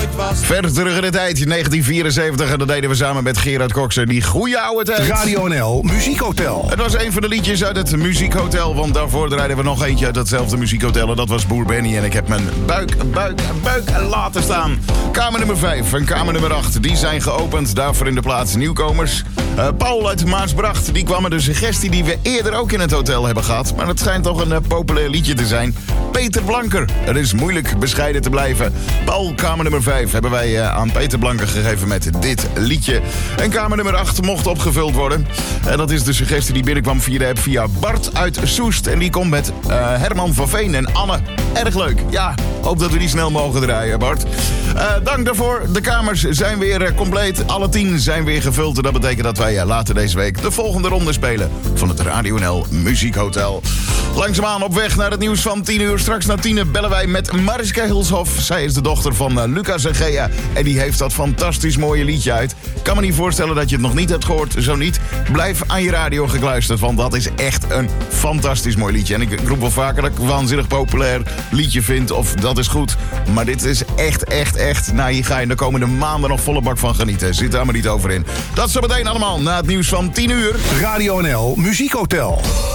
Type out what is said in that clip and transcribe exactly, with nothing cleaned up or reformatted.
nooit was. Verder terug in de tijd, negentien vierenzeventig. En dat deden we samen met Gerard Kokser. Die goeie oude tijd. Radio N L Muziekhotel. Het was een van de liedjes uit het Muziekhotel. Want daarvoor draaiden we nog eentje uit datzelfde Muziekhotel. En dat was Boer Benny. En ik heb mijn buik, buik, buik laten staan. Kamer nummer vijf en kamer nummer acht. Die zijn geopend. Daarvoor in de plaats nieuwkomers. Uh, Paul uit Maasbracht. Die kwam met een suggestie die we eerder ook in het hotel hebben gehad. Maar het schijnt toch een uh, populair liedje te zijn. Peter Blanker. Het is moeilijk bescheiden te blijven. Paul, kamer nummer vijf hebben wij uh, aan Peter Blanker gegeven met dit liedje. En kamer nummer acht mocht opgevuld worden. En dat is de suggestie die binnenkwam via de app via Bart uit Soest. En die komt met uh, Herman van Veen en Anne. Erg leuk. Ja, hoop dat we die snel mogen draaien, Bart. Uh, dank daarvoor. De kamers zijn weer uh, compleet. Alle tien zijn weer gevuld. En dat betekent dat wij uh, later deze week de volgende ronde spelen van het Radio N L Muziekhotel. Langzaamaan op weg naar het nieuws van tien uur. Straks na tien bellen wij met Mariska Hilshoff. Zij is de dochter van uh, Lucas en Gea. En die heeft dat fantastisch mooie liedje uit. Ik kan me niet voorstellen dat je het nog niet hebt gehoord. Zo niet, blijf aan je radio gekluisterd. Want dat is echt een fantastisch mooi liedje. En ik roep wel vaker dat ik een waanzinnig populair liedje vind. Of dat is goed. Maar dit is echt, echt, echt. Nou, hier ga je de komende maanden nog volle bak van genieten. Zit daar maar niet over in. Dat zo meteen allemaal na het nieuws van tien uur. Radio N L Muziekhotel.